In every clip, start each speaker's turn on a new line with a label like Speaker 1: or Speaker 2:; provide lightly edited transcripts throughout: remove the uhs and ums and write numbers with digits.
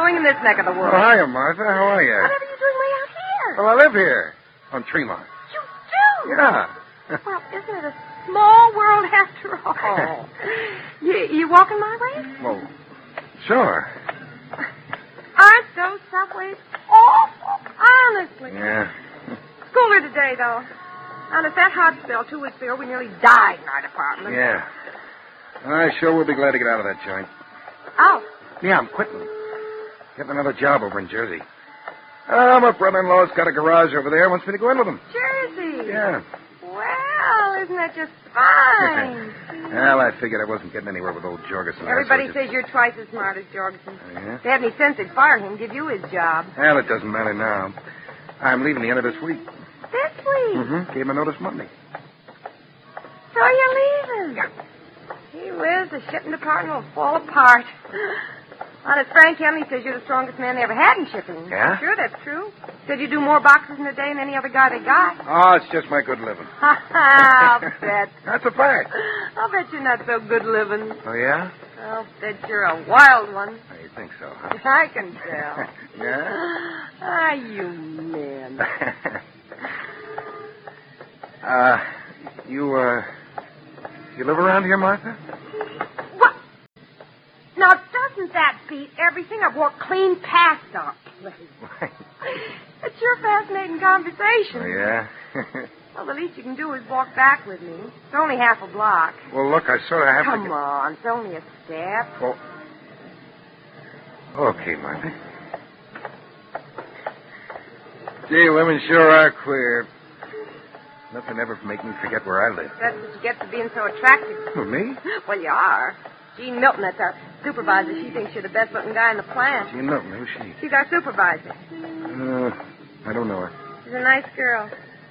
Speaker 1: doing in this neck of the woods?
Speaker 2: Oh, hiya, Martha. How are you?
Speaker 1: Whatever are you doing way out here?
Speaker 2: Well, I live here on Tremont.
Speaker 1: You do?
Speaker 2: Yeah.
Speaker 1: Well, isn't it a small world after all?
Speaker 2: Oh.
Speaker 1: You walking my way?
Speaker 2: Well, sure.
Speaker 1: Aren't those subways awful? Honestly.
Speaker 2: Yeah.
Speaker 1: Cooler today, though. Honest, that hot spell 2 weeks ago, we nearly died in our department.
Speaker 2: Yeah. I sure will be glad to get out of that joint.
Speaker 1: Oh.
Speaker 2: Yeah, I'm quitting. Getting another job over in Jersey. My brother-in-law's got a garage over there. Wants me to go in with him.
Speaker 1: Jersey.
Speaker 2: Yeah.
Speaker 1: Well, isn't that just fine?
Speaker 2: Well, I figured I wasn't getting anywhere with old Jorgensen.
Speaker 1: Everybody says you're twice as smart as Jorgensen.
Speaker 2: Oh, yeah?
Speaker 1: If they had any sense, they'd fire him, give you his job.
Speaker 2: Well, it doesn't matter now. I'm leaving the end of this week.
Speaker 1: This week?
Speaker 2: Mm-hmm. Gave him notice Monday.
Speaker 1: So you're leaving?
Speaker 2: Yeah.
Speaker 1: Gee whiz, the shipping department will fall apart. Honest, Frank Henley says you're the strongest man they ever had in shipping.
Speaker 2: Yeah?
Speaker 1: Sure, that's true. Said you do more boxes in a day than any other guy they got.
Speaker 2: Oh, it's just my good living.
Speaker 1: I'll bet.
Speaker 2: That's a fact.
Speaker 1: I'll bet you're not so good living.
Speaker 2: Oh, yeah?
Speaker 1: I'll bet you're a wild one.
Speaker 2: Oh, you think so, huh?
Speaker 1: I can tell.
Speaker 2: Yeah?
Speaker 1: Ah, you men.
Speaker 2: You live around here, Martha?
Speaker 1: What? Now, doesn't that beat everything? I've walked clean past our place. It's your fascinating conversation.
Speaker 2: Oh, yeah?
Speaker 1: Well, the least you can do is walk back with me. It's only half a block.
Speaker 2: Well, look, I sort of have
Speaker 1: Come
Speaker 2: to...
Speaker 1: on, it's only a step.
Speaker 2: Oh. Okay, Martha. Gee, women sure are queer. Nothing ever make me forget where I live.
Speaker 1: That's what you get for being so attractive.
Speaker 2: Who, me?
Speaker 1: Well, you are. Jean Milton, that's our supervisor. She thinks you're the best-looking guy in the plant.
Speaker 2: Jean Milton, who's she?
Speaker 1: She's our supervisor.
Speaker 2: I don't know her.
Speaker 1: She's a nice girl.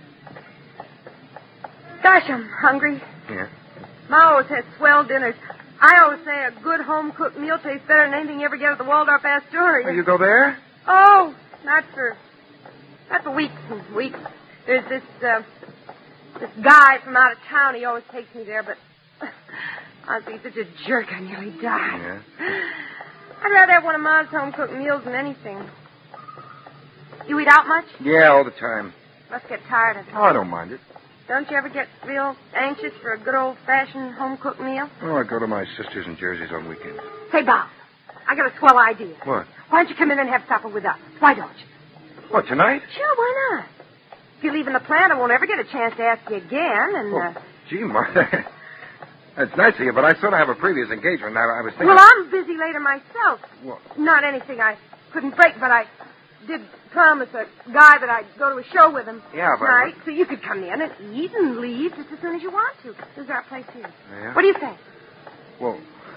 Speaker 1: Gosh, I'm hungry.
Speaker 2: Yeah?
Speaker 1: Ma always has swell dinners. I always say a good home-cooked meal tastes better than anything you ever get at the Waldorf Astoria.
Speaker 2: Oh, you go there?
Speaker 1: Oh, not for weeks and weeks. There's this guy from out of town. He always takes me there, but honestly, he's such a jerk, I nearly died.
Speaker 2: Yeah?
Speaker 1: I'd rather have one of Ma's home-cooked meals than anything. You eat out much?
Speaker 2: Yeah, all the time.
Speaker 1: Must get tired of it.
Speaker 2: Oh, I don't mind it.
Speaker 1: Don't you ever get real anxious for a good old-fashioned home-cooked meal?
Speaker 2: Oh, I go to my sister's in Jersey's on weekends.
Speaker 1: Say, Bob, I got a swell idea.
Speaker 2: What?
Speaker 1: Why don't you come in and have supper with us? Why don't you?
Speaker 2: What, tonight?
Speaker 1: Sure, why not? If you leave in the plant, I won't ever get a chance to ask you again, and,
Speaker 2: Oh, gee, Martha. That's nice of you, but I sort of have a previous engagement. I was thinking...
Speaker 1: Well, I'm busy later myself.
Speaker 2: What?
Speaker 1: Not anything I couldn't break, but I did promise a guy that I'd go to a show with him
Speaker 2: Yeah, but...
Speaker 1: tonight, so you could come in and eat and leave just as soon as you want to. There's our place here.
Speaker 2: Yeah?
Speaker 1: What do you think?
Speaker 2: Well,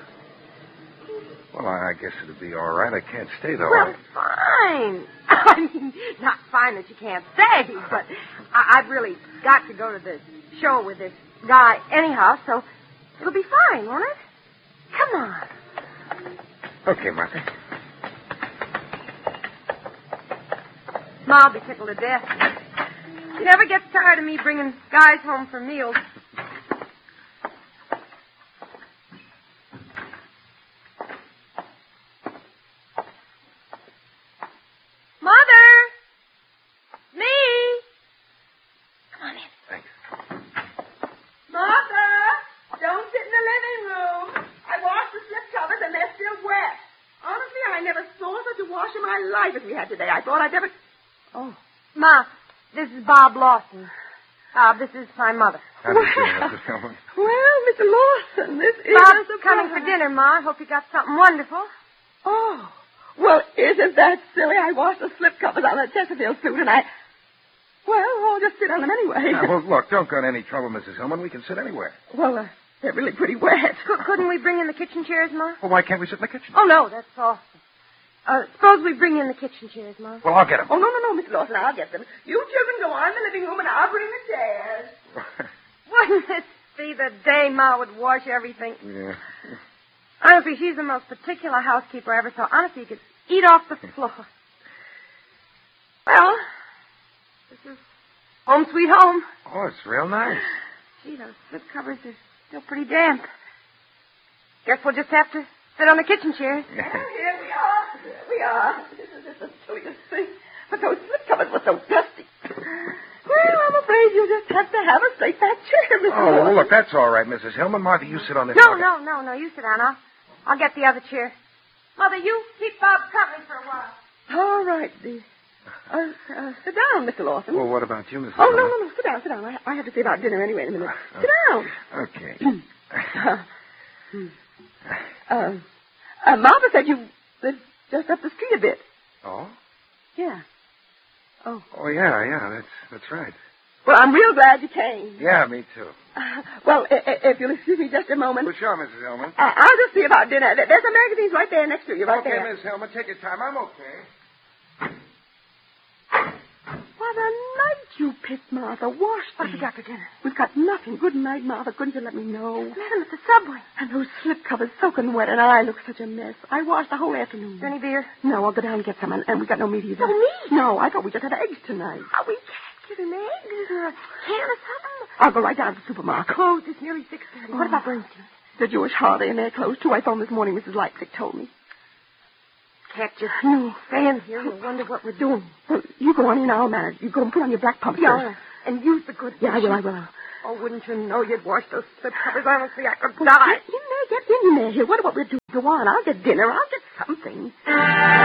Speaker 2: I guess it'd be all right. I can't stay, though.
Speaker 1: Well, fine. I mean, not fine that you can't stay, but I've really got to go to the show with this guy anyhow, so it'll be fine, won't it? Come on.
Speaker 2: Okay, Martha.
Speaker 1: Ma'll be tickled to death. She never gets tired of me bringing guys home for meals. Mother! Me! Come on in.
Speaker 2: Thanks.
Speaker 1: Martha! Don't sit in the living room. I washed the slip covers and they're still wet. Honestly, I never saw such a wash in my life as we had today. I thought I'd never... Oh. Ma, this is Bob Lawson. Bob, this is my mother.
Speaker 2: How do you feel, Mrs. Hillman?
Speaker 3: Well, Mr. Lawson, this is
Speaker 1: Bob's
Speaker 3: a
Speaker 1: coming for dinner, Ma. I hope you got something wonderful.
Speaker 3: Oh, well, isn't that silly? I washed the slip covers on the Chesterfield suit, and I'll just sit on them anyway.
Speaker 2: Well, look, don't go to any trouble, Mrs. Hillman. We can sit anywhere.
Speaker 3: Well, they're really pretty wet.
Speaker 1: Couldn't we bring in the kitchen chairs, Ma?
Speaker 2: Well, why can't we sit in the kitchen?
Speaker 1: Oh, no, that's awesome. Suppose we bring in the kitchen chairs, Ma.
Speaker 2: Well, I'll get them.
Speaker 3: Oh, no, Mr. Lawson, I'll get them. You children go on in the living room, and I'll bring the chairs.
Speaker 1: Wouldn't this be the day Ma would wash everything?
Speaker 2: Yeah.
Speaker 1: Honestly, she's the most particular housekeeper I ever saw. Honestly, you could eat off the floor. Well, this is home sweet home.
Speaker 2: Oh, it's real nice.
Speaker 1: Gee, those slip covers are still pretty damp. Guess we'll just have to sit on the kitchen chair.
Speaker 3: Here we are. we are. This is the silliest thing. But those slip covers were so dusty. Well, I'm afraid you just have to have a straight back chair, Mrs.
Speaker 2: Oh,
Speaker 3: Morton.
Speaker 2: look, that's all right, Mrs. Hillman. Martha, you sit on this.
Speaker 4: No. You sit down. I'll get the other chair. Mother, you keep Bob company for a while.
Speaker 3: All right, dear. Sit down, Mr. Lawson.
Speaker 2: Well, what about you, Mrs.
Speaker 3: Oh,
Speaker 2: Hillman?
Speaker 3: no. Sit down. I have to see about dinner anyway in a minute. Sit down.
Speaker 2: Okay.
Speaker 3: Martha said you lived just up the street a bit.
Speaker 2: Oh?
Speaker 3: Yeah. Oh.
Speaker 2: Oh, yeah, that's right.
Speaker 3: Well, I'm real glad you came.
Speaker 2: Yeah, me too.
Speaker 3: Well, if you'll excuse me just a moment.
Speaker 2: Well, sure, Mrs. Hillman.
Speaker 3: I'll just see about dinner. There's some magazines right there next to you, right there.
Speaker 2: Okay, Miss Hillman, take your time. I'm okay.
Speaker 3: What a night you picked, Martha. Wash
Speaker 4: What have you got for dinner?
Speaker 3: We've got nothing. Good night, Martha. Couldn't you let me know?
Speaker 4: Met him at the subway.
Speaker 3: And those slip covers soaking wet, and I look such a mess. I washed the whole afternoon.
Speaker 4: Is there any beer?
Speaker 3: No, I'll go down and get some, and we got no meat either.
Speaker 4: No meat?
Speaker 3: No, I thought we just had eggs tonight.
Speaker 4: Oh, we can't give him eggs. Is there a can or something?
Speaker 3: I'll go right down to the supermarket.
Speaker 4: Closed. It's nearly 6:30. What about Bernstein?
Speaker 3: The Jewish holiday, and they're closed, too. I phoned this morning. Mrs. Leipzig told me.
Speaker 4: Can't just stand here and wonder what we're doing.
Speaker 3: Well, you go on in, I'll manage. You go and put on your black pumps.
Speaker 4: Yeah, and use the good
Speaker 3: Yeah, I
Speaker 4: dishes.
Speaker 3: will.
Speaker 4: Oh, wouldn't you know you'd wash those slip covers? Honestly, I could die.
Speaker 3: Get in there. Here. What we'll do? Go on. I'll get dinner. I'll get something.